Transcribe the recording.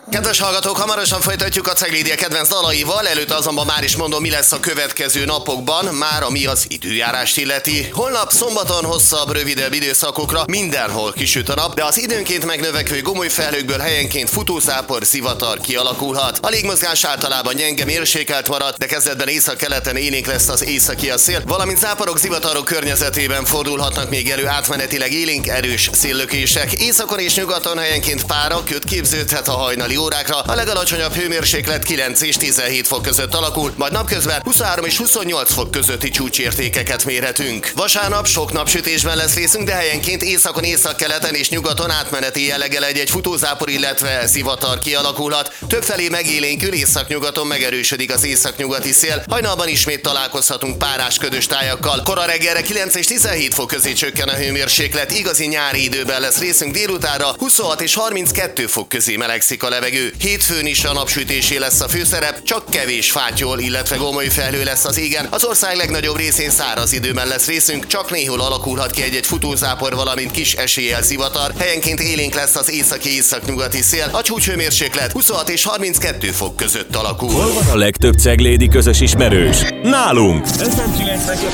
Kedves hallgatók, hamarosan folytatjuk a Ceglédia kedvenc dalaival, előtte azonban már is mondom, mi lesz a következő napokban, már ami az időjárást illeti. Holnap szombaton hosszabb, rövidebb időszakokra mindenhol kisüt a nap, de az időnként megnövekvő gomoly felhőkből helyenként futózápor, zivatar kialakulhat. A légmozgás általában gyenge, mérsékelt marad, de kezdetben északkeleten élénk lesz az északi a szél, valamint záporok, zivatarok környezetében fordulhatnak még elő átmenetileg élénk erős széllökések. Északon és nyugaton helyenként pára, köd képződhet a hajnali órákra, a legalacsonyabb hőmérséklet 9 és 17 fok között alakul, majd napközben 23 és 28 fok közötti csúcsértékeket mérhetünk. Vasárnap sok napsütésben lesz részünk, de helyenként északon, északkeleten és nyugaton átmeneti jelleggel egy futózápor, illetve zivatar kialakulhat. Többfelé megélénkül, északnyugaton megerősödik az északnyugati szél. Hajnalban ismét találkozhatunk párás ködös tájakkal. Kora reggelre 9 és 17 fok közé csökken a hőmérséklet, igazi nyári időben lesz részünk, délutánra 26 és 32 fok közé melegszik a levegő. Hétfőn is a napsütésé lesz a főszerep, csak kevés fátyol, illetve gomoly felhő lesz az égen. Az ország legnagyobb részén száraz időben lesz részünk, csak néhol alakulhat ki egy futózápor, valamint kis eséllyel zivatar. Helyenként élénk lesz az északi-északnyugati szél, a csúcshőmérséklet 26 és 32 fok között alakul. Hol van a legtöbb ceglédi közös ismerős? Nálunk! FM 92.